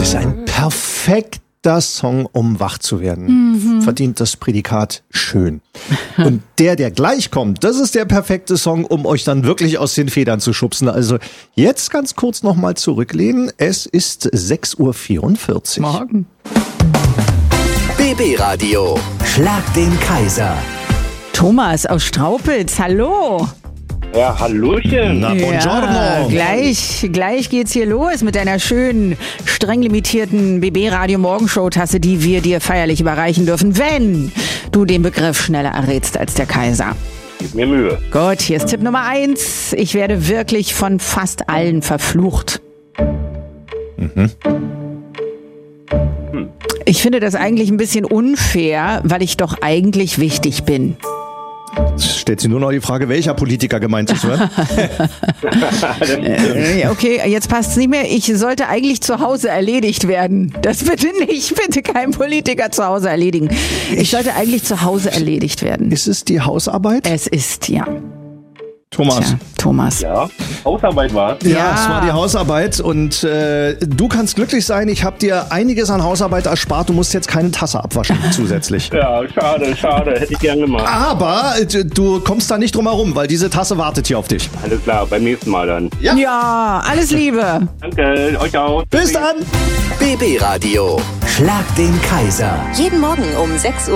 Das ist ein perfekter Song, um wach zu werden. Verdient das Prädikat schön. Und der gleich kommt, das ist der perfekte Song, um euch dann wirklich aus den Federn zu schubsen. Also jetzt ganz kurz nochmal zurücklehnen. Es ist 6:44 Uhr. Morgen. BB Radio. Schlag den Kaiser. Thomas aus Straupitz, hallo. Ja, Hallöchen. Na, buongiorno. Gleich geht's hier los mit einer schönen, streng limitierten BB-Radio-Morgenshow-Tasse, die wir dir feierlich überreichen dürfen, wenn du den Begriff schneller errätst als der Kaiser. Gib mir Mühe. Gut, hier ist Tipp Nummer 1. Ich werde wirklich von fast allen verflucht. Ich finde das eigentlich ein bisschen unfair, weil ich doch eigentlich wichtig bin. Jetzt stellt sich nur noch die Frage, welcher Politiker gemeint ist, oder? Okay, jetzt passt's nicht mehr. Ich sollte eigentlich zu Hause erledigt werden. Das bitte nicht. Bitte kein Politiker zu Hause erledigen. Ich sollte eigentlich zu Hause erledigt werden. Ist es die Hausarbeit? Es ist, ja. Thomas. Tja, Thomas. Ja, Hausarbeit war. Ja, es war die Hausarbeit und du kannst glücklich sein, ich habe dir einiges an Hausarbeit erspart, du musst jetzt keine Tasse abwaschen zusätzlich. Ja, schade, hätte ich gern gemacht. Aber du kommst da nicht drum herum, weil diese Tasse wartet hier auf dich. Alles klar, beim nächsten Mal dann. Ja, alles Liebe. Danke, euch auch. Bis dann! BB Radio. Schlag den Kaiser. Jeden Morgen um 6 Uhr.